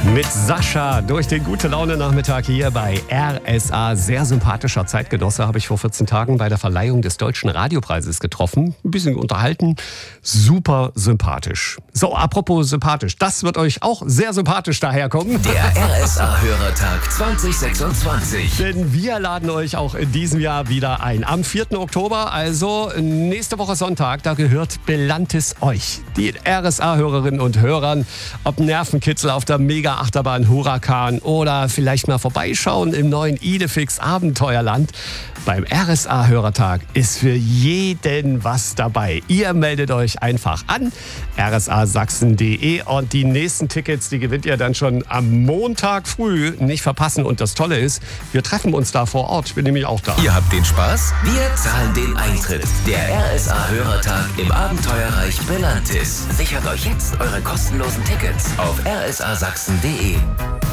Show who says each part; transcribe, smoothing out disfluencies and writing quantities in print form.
Speaker 1: Mit Sascha durch den Gute-Laune-Nachmittag hier bei RSA. Sehr sympathischer Zeitgenosse, habe ich vor 14 Tagen bei der Verleihung des Deutschen Radiopreises getroffen. Ein bisschen unterhalten. Super sympathisch. So, apropos sympathisch. Das wird euch auch sehr sympathisch daherkommen.
Speaker 2: Der RSA-Hörertag 2026.
Speaker 1: Denn wir laden euch auch in diesem Jahr wieder ein. Am 4. Oktober, also nächste Woche Sonntag, da gehört Belantis euch. Die RSA-Hörerinnen und Hörern, ob Nervenkitzel auf der Mega-Achterbahn Huracan oder vielleicht mal vorbeischauen im neuen Idefix Abenteuerland. Beim RSA-Hörertag ist für jeden was dabei. Ihr meldet euch einfach an, rsasachsen.de, und die nächsten Tickets, die gewinnt ihr dann schon am Montag früh. Nicht verpassen. Und das Tolle ist, wir treffen uns da vor Ort. Ich bin nämlich auch da.
Speaker 2: Ihr habt den Spaß? Wir zahlen den Eintritt. Der RSA-Hörertag im Abenteuerreich Belantis. Sichert euch jetzt eure kostenlosen Tickets auf rsasachsen.de.